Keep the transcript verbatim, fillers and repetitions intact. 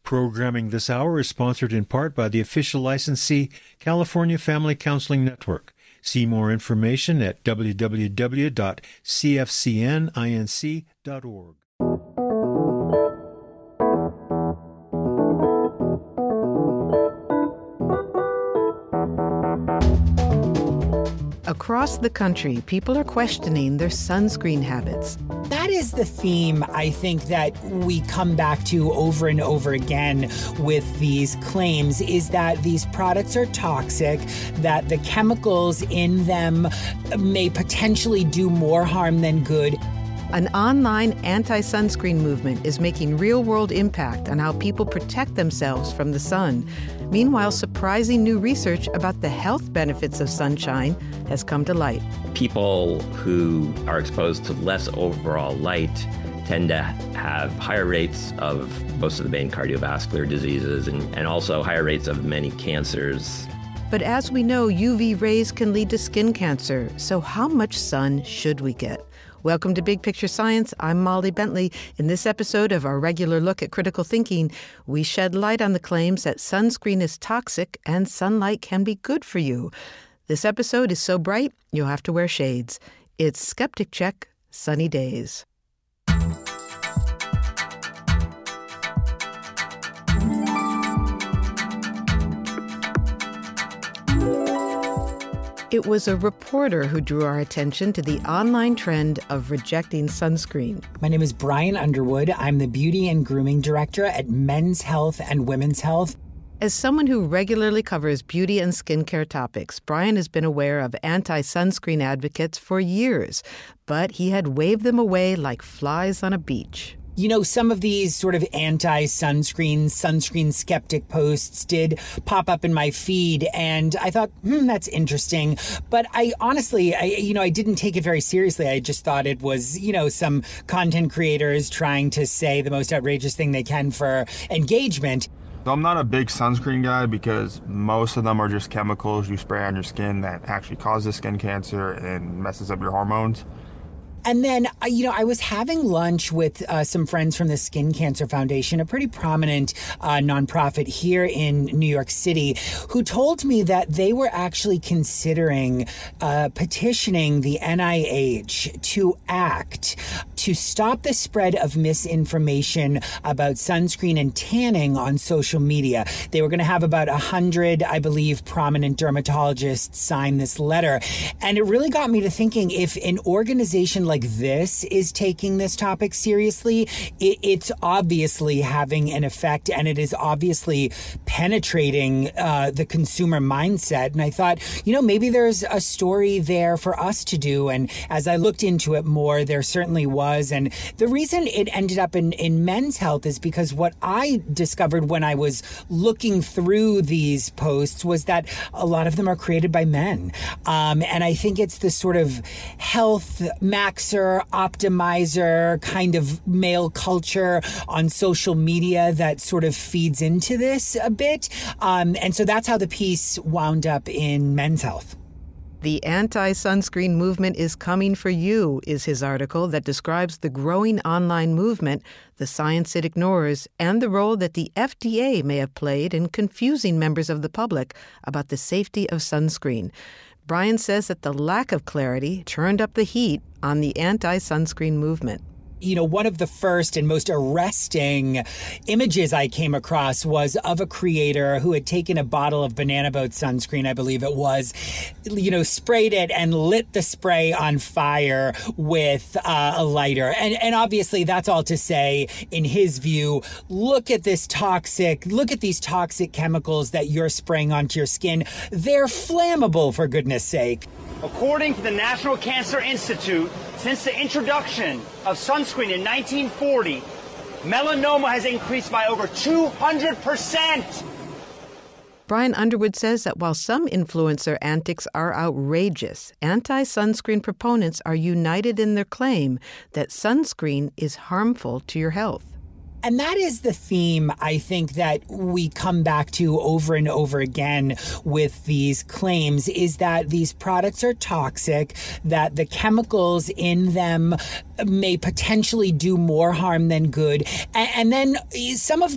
Programming this hour is sponsored in part by the official licensee, California Family Counseling Network. See more information at w w w dot c f c n inc dot org. Across the country, people are questioning their sunscreen habits. That is the theme, I think, that we come back to over and over again with these claims, is that these products are toxic, that the chemicals in them may potentially do more harm than good. An online anti-sunscreen movement is making real-world impact on how people protect themselves from the sun. Meanwhile, surprising new research about the health benefits of sunshine has come to light. People who are exposed to less overall light tend to have higher rates of most of the main cardiovascular diseases and, and also higher rates of many cancers. But as we know, U V rays can lead to skin cancer. So how much sun should we get? Welcome to Big Picture Science. I'm Molly Bentley. In this episode of our regular look at critical thinking, we shed light on the claims that sunscreen is toxic and sunlight can be good for you. This episode is so bright, you'll have to wear shades. It's Skeptic Check, Sunny Days. It was a reporter who drew our attention to the online trend of rejecting sunscreen. My name is Brian Underwood. I'm the Beauty and Grooming Director at Men's Health and Women's Health. As someone who regularly covers beauty and skincare topics, Brian has been aware of anti-sunscreen advocates for years, but he had waved them away like flies on a beach. You know, some of these sort of anti-sunscreen, sunscreen skeptic posts did pop up in my feed, and I thought, hmm, that's interesting. But I honestly, I, you know, I didn't take it very seriously. I just thought it was, you know, some content creators trying to say the most outrageous thing they can for engagement. I'm not a big sunscreen guy because most of them are just chemicals you spray on your skin that actually causes skin cancer and messes up your hormones. And then, uh, you know, I was having lunch with uh, some friends from the Skin Cancer Foundation, a pretty prominent uh, nonprofit here in New York City, who told me that they were actually considering uh, petitioning the N I H to act to stop the spread of misinformation about sunscreen and tanning on social media. They were going to have about a hundred, I believe, prominent dermatologists sign this letter. And it really got me to thinking, if an organization like this is taking this topic seriously, it, it's obviously having an effect, and it is obviously penetrating uh, the consumer mindset. And I thought, you know, maybe there's a story there for us to do. And as I looked into it more, there certainly was. And the reason it ended up in, in Men's Health is because what I discovered when I was looking through these posts was that a lot of them are created by men. Um, and I think it's this sort of health maxer, optimizer kind of male culture on social media that sort of feeds into this a bit. Um, and so that's how the piece wound up in Men's Health. The anti-sunscreen movement is coming for you, is his article that describes the growing online movement, the science it ignores, and the role that the F D A may have played in confusing members of the public about the safety of sunscreen. Brian says that the lack of clarity turned up the heat on the anti-sunscreen movement. You know, one of the first and most arresting images I came across was of a creator who had taken a bottle of Banana Boat sunscreen, I believe it was, you know, sprayed it and lit the spray on fire with uh, a lighter. And, and obviously that's all to say, in his view, look at this toxic, look at these toxic chemicals that you're spraying onto your skin. They're flammable, for goodness sake. According to the National Cancer Institute, since the introduction of sunscreen in nineteen forty, melanoma has increased by over two hundred percent. Brian Underwood says that while some influencer antics are outrageous, anti-sunscreen proponents are united in their claim that sunscreen is harmful to your health. And that is the theme, I think, that we come back to over and over again with these claims, is that these products are toxic, that the chemicals in them may potentially do more harm than good. And, and then some of